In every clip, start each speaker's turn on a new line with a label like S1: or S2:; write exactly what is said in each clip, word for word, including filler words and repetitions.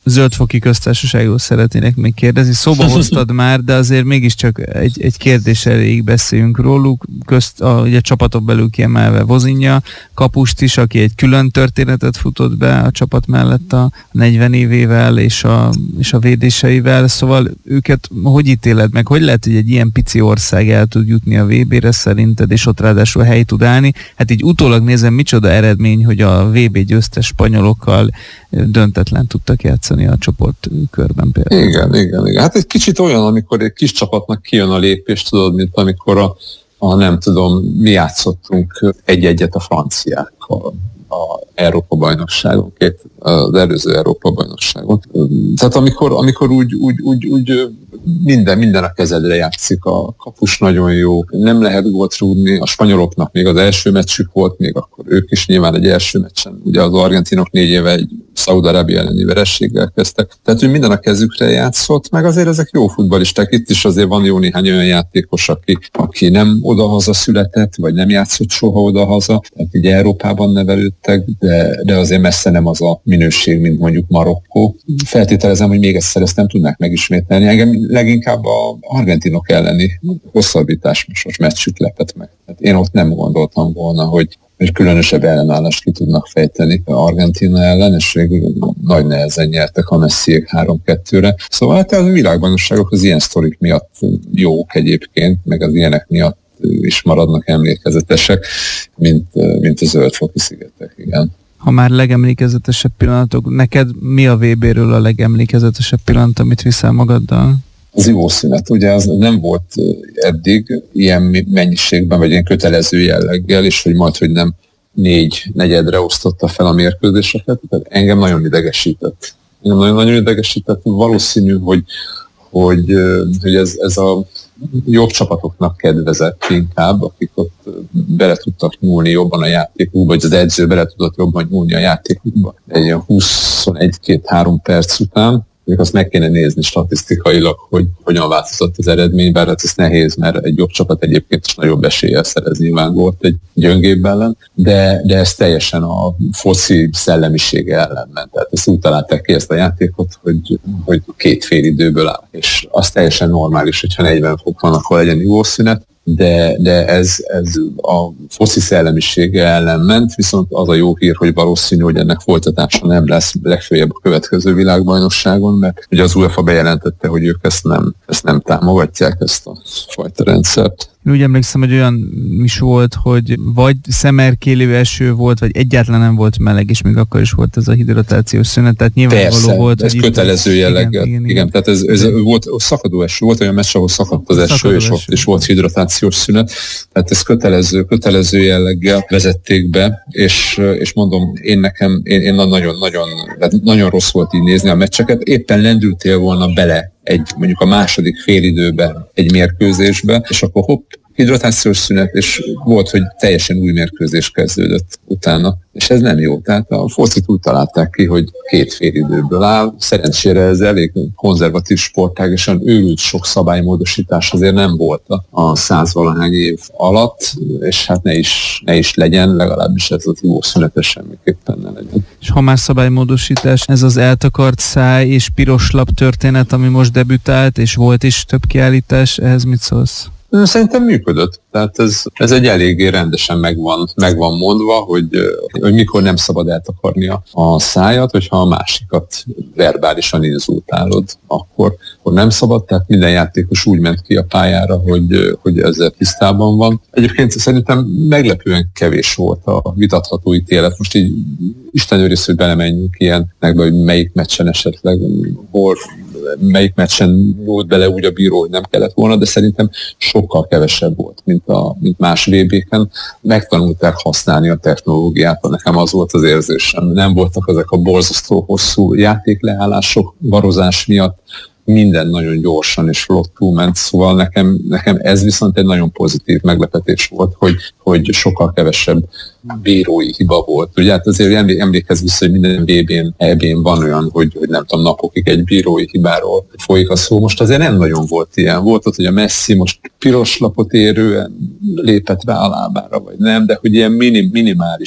S1: Zöldfoki Köztársaságról szeretnének még kérdezni. Szóba hoztad már, de azért mégiscsak egy, egy kérdés elég beszéljünk róluk. Közt, a, ugye csapatok belül kiemelve Vozinja, kapust is, aki egy külön történetet futott be a csapat mellett a negyven évével és a, és a védéseivel. Szóval őket hogy ítéled meg? Hogy lehet, hogy egy ilyen pici ország el tud jutni a vé bére szerinted, és ott ráadásul hely tud állni? Hát így utólag nézem, micsoda eredmény, hogy a vé bé győztes spanyolokkal döntetlen tudtak játszani a csoport körben például.
S2: Igen, igen, igen. Hát egy kicsit olyan, amikor egy kis csapatnak kijön a lépés, tudod, mint amikor a, a nem tudom, mi játszottunk egy-egyet a franciákkal a Európa-bajnokságon, két, az előző Európa-bajnokságon. Tehát amikor, amikor úgy, úgy, úgy, úgy minden, minden a kezedre játszik, a kapus nagyon jó, nem lehet gólt rúgni, a spanyoloknak még az első meccsük volt, még akkor ők is nyilván egy első meccsen, ugye az argentinok négy éve egy Szaúd-Arábia elleni verességgel kezdtek. Tehát ő minden a kezükre játszott, meg azért ezek jó futballisták. Itt is azért van jó néhány olyan játékos, aki, aki nem odahaza született, vagy nem játszott soha odahaza, tehát így Európában nevelődtek, de, de azért messze nem az a minőség, mint mondjuk Marokkó. Feltételezem, hogy még egyszer ezt nem tudnák megismételni. Engem leginkább az argentinok elleni hosszabbításos meccsük lepett meg. Tehát én ott nem gondoltam volna, hogy hogy különösebb ellenállást ki tudnak fejteni Argentína ellen, és végül nagy nehezen nyertek a Messiék három kettőre. Szóval hát a világbajnokságok az ilyen sztorik miatt jók egyébként, meg az ilyenek miatt is maradnak emlékezetesek, mint, mint a Zöldfoki szigetek, igen.
S1: Ha már legemlékezetesebb pillanatok, neked mi a vé béről a legemlékezetesebb pillanat, amit viszel magaddal?
S2: Az ivószünet, ugye az nem volt eddig ilyen mennyiségben, vagy ilyen kötelező jelleggel, és hogy majd, hogy nem négy negyedre osztotta fel a mérkőzéseket, tehát engem nagyon idegesített. Engem nagyon-nagyon idegesített, valószínű, hogy, hogy, hogy ez, ez a jobb csapatoknak kedvezett inkább, akik ott bele tudtak nyúlni jobban a játékukba, vagy az edző bele tudott jobban nyúlni a játékukba. Egy ilyen huszonegy-két-három perc után, azt meg kéne nézni statisztikailag, hogy hogyan változott az eredmény, bár hát ez nehéz, mert egy jobb csapat egyébként is nagyobb eséllyel szerez nyilván volt egy gyöngébb ellen, de, de ez teljesen a foci szellemisége ellen ment. Tehát ezt úgy találták ki ezt a játékot, hogy, hogy két fél időből áll, és az teljesen normális, hogyha negyven fok van, akkor legyen ivószünet, de, de ez, ez a foci szellemisége ellen ment, viszont az a jó hír, hogy valószínű, hogy ennek folytatása nem lesz legfőjebb a következő világbajnokságon, mert ugye az UEFA bejelentette, hogy ők ezt nem, ezt nem támogatják, ezt a fajta rendszert.
S1: Én úgy emlékszem, hogy olyan is volt, hogy vagy szemerkélő eső volt, vagy egyáltalán nem volt meleg, és még akkor is volt ez a hidratációs szünet, tehát nyilvánvaló
S2: Persze,
S1: volt.
S2: ez kötelező jelleggel. Igen, igen, igen, tehát ez, ez volt szakadó eső, volt olyan meccs, ahol szakadt az eső, és ott is volt hidratációs szünet, tehát ez kötelező, kötelező jelleggel vezették be, és, és mondom, én nekem, én, én nagyon-nagyon, nagyon rossz volt így nézni a meccseket, éppen lendültél volna bele egy, mondjuk a második félidőben egy mérkőzésbe, és akkor hopp, hidratációs szünet, és volt, hogy teljesen új mérkőzés kezdődött utána. És ez nem jó. Tehát a focit úgy találták ki, hogy két félidőből áll. Szerencsére ez elég konzervatív sportág, és olyan őrült sok szabálymódosítás azért nem volt a százvalahány év alatt, és hát ne is, ne is legyen, legalábbis ez az ivószünetes semmiképpen ne legyen.
S1: És ha már szabálymódosítás, ez az eltakart száj és piros lap történet, ami most debütált, és volt is több kiállítás, ehhez mit szólsz?
S2: Szerintem működött. Tehát ez, ez egy eléggé rendesen megvan, megvan mondva, hogy, hogy mikor nem szabad eltakarni a, a szájat, hogyha a másikat verbálisan inzultálod, akkor, akkor nem szabad. Tehát minden játékos úgy ment ki a pályára, hogy, hogy ezzel tisztában van. Egyébként szerintem meglepően kevés volt a vitatható ítélet. Most így Isten őriz, hogy belemenjünk ilyenekbe, hogy melyik meccsen esetleg, hol, melyik meccsen volt bele úgy a bíró, hogy nem kellett volna, de szerintem sokkal kevesebb volt, mint, a, mint más vé béken. Megtanulták használni a technológiát, nekem az volt az érzésem. Nem voltak ezek a borzasztó hosszú játékleállások varozás miatt, minden nagyon gyorsan és flottul ment, szóval nekem, nekem ez viszont egy nagyon pozitív meglepetés volt, hogy, hogy sokkal kevesebb bírói hiba volt. Ugye hát azért emlékezz vissza, hogy minden vé bén, é bén van olyan, hogy, hogy nem tudom, napokig egy bírói hibáról folyik a szó. Most azért nem nagyon volt ilyen. Volt ott, hogy a Messi most piros lapot érően lépett rá a lábára, vagy nem, de hogy ilyen minim, minimális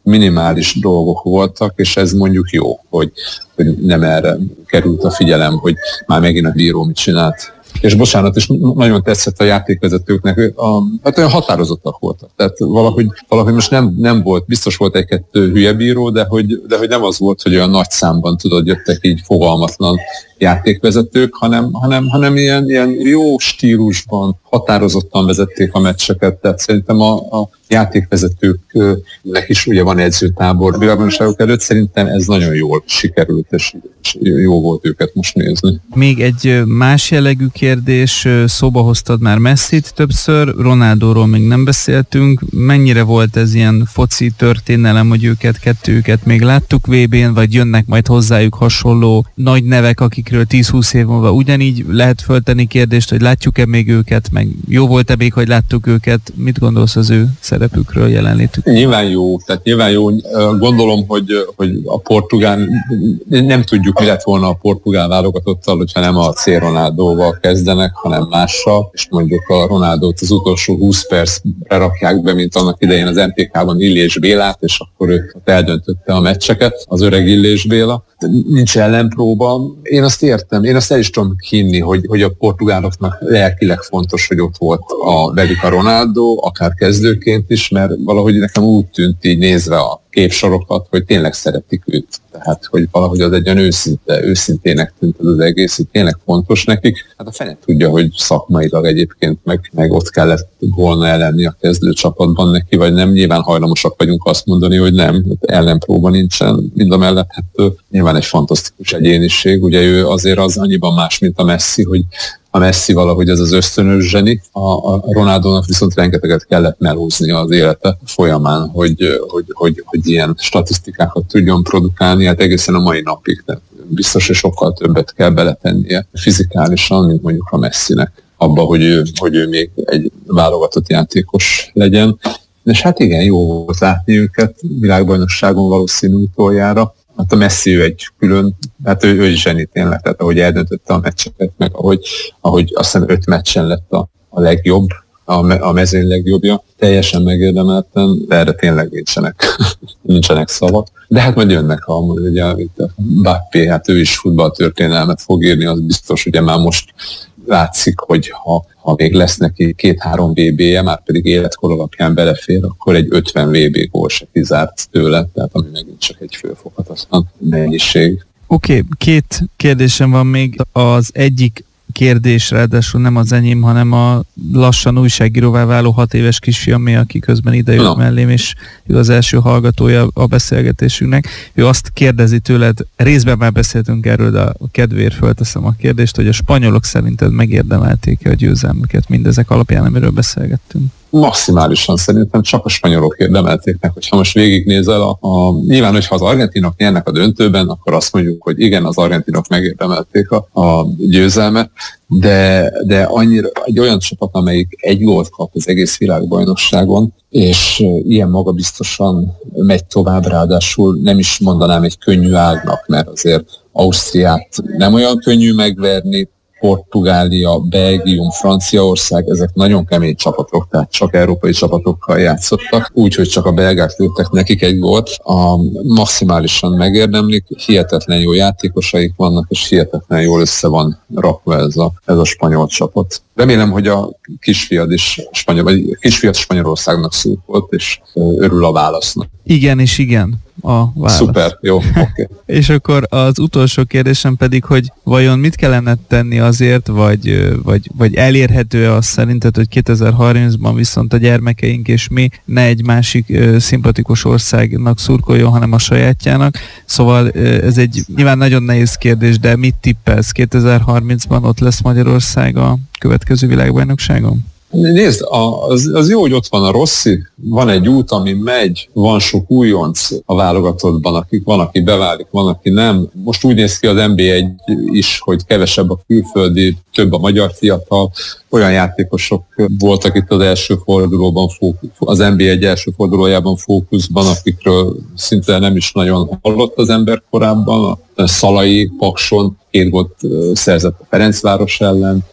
S2: minimális dolgok voltak, és ez mondjuk jó, hogy, hogy nem erre került a figyelem, hogy már megint a bíró mit csinált. És bocsánat, és nagyon tetszett a játékvezetőknek, a, hát olyan határozottak voltak. Tehát valahogy, valahogy most nem, nem volt, biztos volt egy-kettő hülye bíró, de hogy, de hogy nem az volt, hogy olyan nagy számban tudod, jöttek így fogalmatlan játékvezetők, hanem, hanem, hanem ilyen, ilyen jó stílusban, határozottan vezették a meccseket. Tehát szerintem a, a játékvezetőknek is ugye van edzőtábor világbajnokságok előtt, szerintem ez nagyon jól sikerült, és jó volt őket most nézni.
S1: Még egy más jellegű kérdés, szóba hoztad már Messit többször, Ronaldóról még nem beszéltünk. Mennyire volt ez ilyen foci történelem, hogy őket, kettőket még láttuk vé bén, vagy jönnek majd hozzájuk hasonló nagy nevek, akikről tíz-húsz év múlva ugyanígy lehet föltenni kérdést, hogy látjuk-e még őket, meg jó volt-e még, hogy láttuk őket? Mit gondolsz az ő szerepükről, jelenlétük?
S2: Nyilván jó, tehát nyilván jó. Gondolom, hogy, hogy a portugál, nem tudjuk, mi lett volna a portugál válogatottal, hogyha nem a C. Ronaldóval kezdenek, hanem mással, és mondjuk a Ronaldót az utolsó húsz percre rakják be, mint annak idején az em té ká-ban Illés Bélát, és akkor ő eldöntötte a meccseket, az öreg Illés Béla. Nincs ellenpróba. Én azt értem, én azt el is tudom hinni, hogy, hogy a portugáloknak lelkileg fontos, hogy ott volt a velük a Ronaldo, akár kezdőként is, mert valahogy nekem úgy tűnt így nézve a képsorokat, hogy tényleg szeretik őt. Tehát, hogy valahogy az egy olyan őszinte, őszintének tűnt az, az egész, hogy tényleg fontos nekik. Hát a fene tudja, hogy szakmailag egyébként meg, meg ott kellett volna ellenni a kezdőcsapatban neki, vagy nem. Nyilván hajlamosak vagyunk azt mondani, hogy nem, ellenpróba nincsen. Mind a mellett, hát nyilván egy fantasztikus egyéniség. Ugye ő azért az annyiban más, mint a Messi, hogy a Messi valahogy ez az ösztönös zseni, a, a Ronaldónak viszont rengeteget kellett melóznia az élete folyamán, hogy, hogy, hogy, hogy ilyen statisztikákat tudjon produkálni, hát egészen a mai napig. De biztos, hogy sokkal többet kell beletennie fizikálisan, mint mondjuk a Messinek, abba, hogy ő, hogy ő még egy válogatott játékos legyen. És hát igen, jó volt látni őket világbajnokságon valószínű utoljára. Hát a Messi ő egy külön, hát ő, ő is zseni tényleg, tehát ahogy eldöntötte a meccseket, meg ahogy, ahogy azt hiszem öt meccsen lett a, a legjobb, a, me, a mezőny legjobbja, teljesen megérdemelten, de erre tényleg nincsenek, nincsenek szavak. De hát majd jönnek, ha ugye a Mbappé, hát ő is futballtörténelmet fog írni, az biztos, ugye már most látszik, hogy ha, ha még lesz neki két-három vé bé-je, már pedig életkor alapján belefér, akkor egy ötven vé bé gól se kizárt tőle, tehát ami megint csak egy fölfoghatatlan mennyiség.
S1: Oké, okay, két kérdésem van még. Az egyik kérdés, ráadásul nem az enyém, hanem a lassan újságíróvá váló hat éves kisfiamé, aki közben idejött no. mellém, és ő az első hallgatója a beszélgetésünknek. Ő azt kérdezi tőled, részben már beszéltünk erről, de a kedvéért fölteszem a kérdést, hogy a spanyolok szerinted megérdemelték-e a győzelmüket mindezek alapján, amiről beszélgettünk?
S2: Maximálisan szerintem csak a spanyolok érdemelték meg, hogyha most végignézel, a, a, nyilván, hogyha az argentinok nyernek a döntőben, akkor azt mondjuk, hogy igen, az argentinok megérdemelték a, a győzelmet, de, de annyira egy olyan csapat, amelyik egy gólt kap az egész világbajnokságon, és ilyen magabiztosan megy tovább, ráadásul nem is mondanám egy könnyű ágnak, mert azért Ausztriát nem olyan könnyű megverni, Portugália, Belgium, Franciaország, ezek nagyon kemény csapatok, tehát csak európai csapatokkal játszottak, úgyhogy csak a belgák lőttek nekik egy gólt. A maximálisan megérdemlik, hihetetlen jó játékosaik vannak, és hihetetlen jól össze van rakva ez a, ez a spanyol csapat. Remélem, hogy a kisfiad is spanyol, vagy a kisfiad Spanyolországnak szurkolt, és örül a válasznak.
S1: Igen és igen a válasz.
S2: Szuper, jó, oké. Okay.
S1: És akkor az utolsó kérdésem pedig, hogy vajon mit kellene tenni azért, vagy, vagy, vagy elérhető az szerinted, hogy kétezer-harmincban viszont a gyermekeink és mi ne egy másik uh, szimpatikus országnak szurkoljon, hanem a sajátjának. Szóval uh, ez egy nyilván nagyon nehéz kérdés, de mit tippelsz? kétezer-harmincban ott lesz Magyarország a következő világbajnokságon?
S2: Nézd, az, az jó, hogy ott van a Rossi, van egy út, ami megy, van sok újonc a válogatottban, akik van, aki beválik, van, aki nem. Most úgy néz ki az en bé egy is, hogy kevesebb a külföldi, több a magyar fiatal, olyan játékosok voltak itt az első fordulóban, az en bé egy első fordulójában fókuszban, akikről szinte nem is nagyon hallott az ember korábban. A Szalai, Pakson két gólt szerzett a Ferencváros ellen,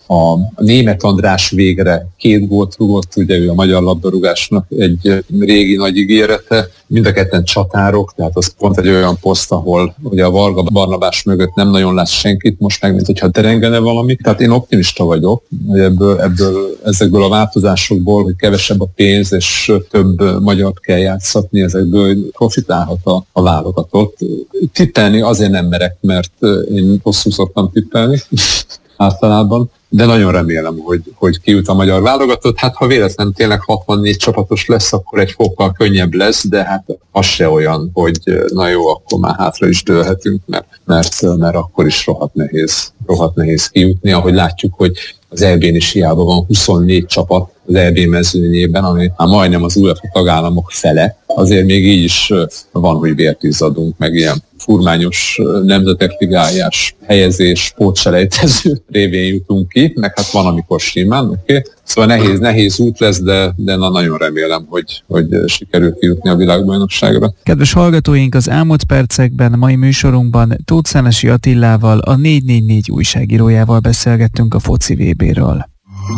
S2: a Németh András végre két gólt rúgott, ugye ő a magyar labdarúgásnak egy régi nagy ígérete, mind a ketten csatárok, tehát az pont egy olyan poszt, ahol ugye a Varga Barnabás mögött nem nagyon látsz senkit, most meg, mint hogyha derengene valami. Tehát én optimista vagyok, hogy ebből, ebből, ezekből a változásokból, hogy kevesebb a pénz és több magyart kell játszatni, ezekből profitálhat a, a válogatott. Tippelni azért nem merek, mert én hosszú szoktam tippelni általában, de nagyon remélem, hogy, hogy kijut a magyar válogatott. Hát ha véletlenül tényleg hatvannégy csapatos lesz, akkor egy fokkal könnyebb lesz, de hát az se olyan, hogy na jó, akkor már hátra is dőlhetünk, mert, mert, mert akkor is rohadt nehéz, rohadt nehéz kijutni, ahogy látjuk, hogy az é bén is hiába van huszonnégy csapat az é bé mezőnyében, ami már majdnem az UEFA tagállamok fele, azért még így is van, hogy vért izzadunk, meg ilyen furmányos nemzetek ligájás helyezés, pótselejtező révén jutunk ki, meg hát van, amikor simán, oké. Okay? Szóval nehéz, nehéz út lesz, de, de na, nagyon remélem, hogy, hogy sikerül kijutni a világbajnokságra.
S1: Kedves hallgatóink, az elmúlt percekben a mai műsorunkban Tóth Szenesi Attilával, a négy négy négy újságírójával beszélgettünk a foci vé béről.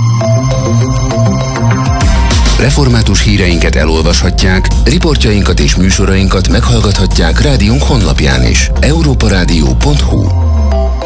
S3: Református híreinket elolvashatják, riportjainkat és műsorainkat meghallgathatják rádiónk honlapján is. európa rádió pont hu